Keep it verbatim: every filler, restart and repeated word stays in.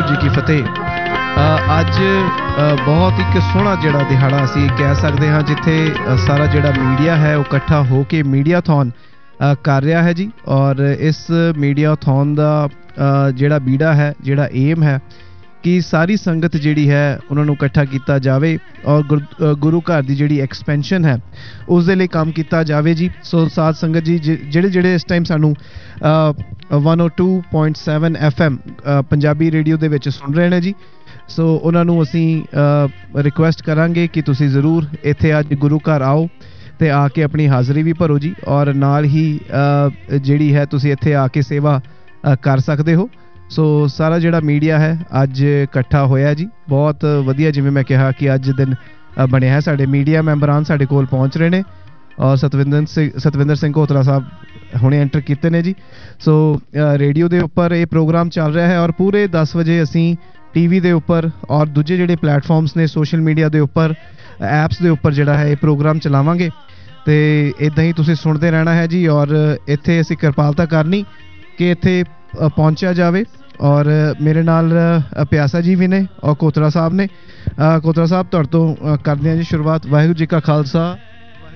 जी की फतेह। अज बहुत एक सोहना जिहड़ा दिहाड़ा असीं कह सकते हाँ जिथे सारा जिहड़ा मीडिया है वो इकट्ठा होके मीडियाथॉन कर रहा है जी। और इस मीडियाथॉन का जिहड़ा बीड़ा है, जिहड़ा एम है कि सारी संगत जिहड़ी है उन्होंने इकट्ठा किया जाए और गुरु गुरु घर की जिहड़ी एक्सपेंशन है उस दे लई काम किया जाए जी। सो साध संगत जी जिहड़े जिहड़े इस टाइम सानू one O two point seven F M Punjabi radio दे विच सुन रहे हैं जी, सो उन्होंने असीं रिक्वेस्ट करांगे कि तुसीं ज़रूर इत्थे अज गुरु घर आओ ते आके अपनी हाज़री भी भरो जी और नाल ही जिहड़ी है तुसीं इत्थे आके सेवा कर सकते हो। सो सारा जिहड़ा मीडिया है अज इकट्ठा होया जी, बहुत वधिया। जिवें मैं कहा कि अज दिन बनिया है, साडे मीडिया मैंबरान साडे कोल पहुँच रहे हैं और सतविंदर सिंह सतविंदर सिंह कोतला साहब हुणे एंटर किए ने जी। सो रेडियो के उपर ये प्रोग्राम चल रहा है और पूरे दस बजे असीं टीवी के उपर और दूजे जिहड़े प्लेटफॉर्म्स ने सोशल मीडिया के उपर ऐप्स के उपर जिहड़ा है ये प्रोग्राम चलावांगे तो इदां ही तुसीं सुनते रहना है जी। और इत्थे असीं किरपालता करनी कि इत्थे पहुंचा जाए और मेरे नाल प्यासा जी भी ने और कोतला साहब ने। कोतला साहब तुहाडे तों करदे हां जी शुरुआत। वाहिगुरू जी का खालसा